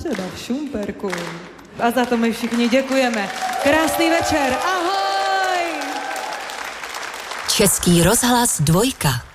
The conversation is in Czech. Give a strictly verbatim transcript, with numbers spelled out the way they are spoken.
středa v Šumperku. A za to my všichni děkujeme. Krásný večer, ahoj! Český rozhlas dvojka.